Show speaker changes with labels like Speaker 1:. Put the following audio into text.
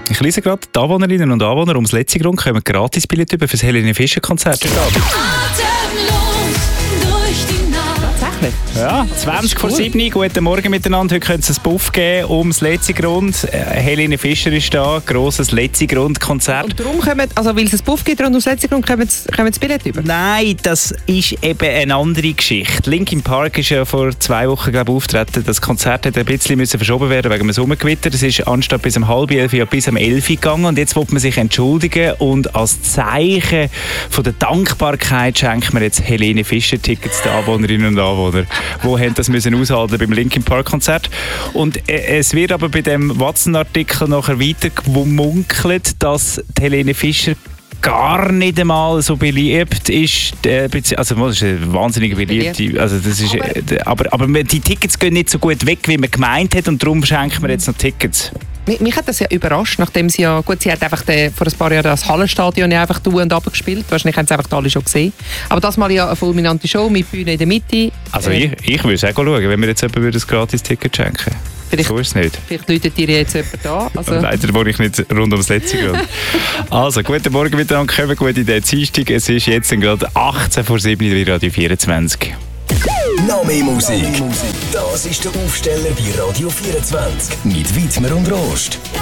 Speaker 1: Ich lese gerade, die Anwohnerinnen und Anwohner ums letzte Grund kommen gratis Billett über für das Helene Fischer Konzert. Ja, 20 vor 7. Guten Morgen miteinander. Heute könnte es einen Buff geben ums letzte Grund. Helene Fischer ist da, grosses letzte Grund-Konzert.
Speaker 2: Und darum kommen, also weil es einen Buff gibt und ums letzte Grund kommen das Billett über?
Speaker 1: Nein, das ist eben eine andere Geschichte. Linkin Park ist ja vor 2 Wochen, glaube ich, auftreten. Das Konzert hat ein bisschen verschoben werden wegen dem Sommergewitter. Es ist anstatt bis um 10:30 ja bis um 11 gegangen. Und jetzt will man sich entschuldigen. Und als Zeichen von der Dankbarkeit schenkt man jetzt Helene Fischer Tickets den Anwohnerinnen und Anwohnern, die haben das müssen aushalten beim Linkin Park Konzert. Und es wird aber bei dem Watson-Artikel nachher weiter gemunkelt, dass Helene Fischer gar nicht einmal so beliebt ist. Also das ist eine wahnsinnig beliebte. Also das ist, aber die Tickets gehen nicht so gut weg, wie man gemeint hat, und darum schenken wir jetzt noch Tickets.
Speaker 2: Mich hat das ja überrascht, nachdem sie ja, gut, sie hat einfach vor ein paar Jahren das Hallenstadion ja einfach du und ab gespielt. Wahrscheinlich haben sie einfach alle schon gesehen. Aber das mal ja eine fulminante Show mit Bühne in der Mitte.
Speaker 1: Also ich würde es auch schauen, wenn wir jetzt jemandem ein Gratis-Ticket schenken. So ist es nicht.
Speaker 2: Vielleicht läutet dir jetzt jemand an. Also.
Speaker 1: Leider wohne ich nicht rund ums letzte Grund. Also, guten Morgen miteinander, kommen gut in den Dienstag. Es ist jetzt gerade 18 vor 7 bei Radio 24.
Speaker 3: Noch mehr Musik. Das ist der Aufsteller bei Radio 24 mit Widmer und Rost.